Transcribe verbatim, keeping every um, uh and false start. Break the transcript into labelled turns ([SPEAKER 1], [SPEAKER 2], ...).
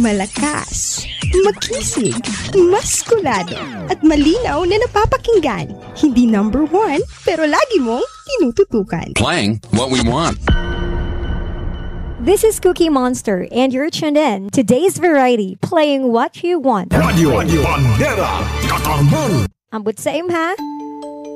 [SPEAKER 1] Malakas, makisig, maskulado, at malinaw na napapakinggan. Hindi number one, pero lagi mong tinututukan.
[SPEAKER 2] Playing what we want.
[SPEAKER 3] This is Cookie Monster, and you're tuned in to Today's Variety, playing what you want.
[SPEAKER 4] Radio Bandera Katarman.
[SPEAKER 3] Ambot sa im ha?